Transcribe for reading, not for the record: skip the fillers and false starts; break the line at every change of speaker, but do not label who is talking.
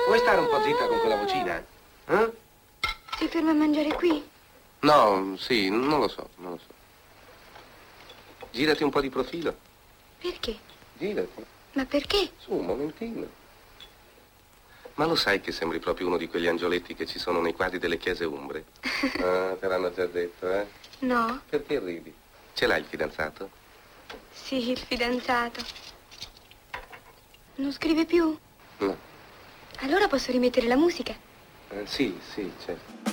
Vuoi stare un po' zitta con quella vocina? Eh?
Si ferma a mangiare qui?
No, sì, non lo so, non lo so. Girati un po' di profilo.
Perché?
Girati.
Ma perché?
Su, un momentino. Ma lo sai che sembri proprio uno di quegli angioletti che ci sono nei quadri delle chiese umbre? Ah, te l'hanno già detto, eh?
No.
Perché ridi? Ce l'hai il fidanzato?
Sì, il fidanzato. Non scrive più?
No.
Allora posso rimettere la musica?
Sì, sì, certo.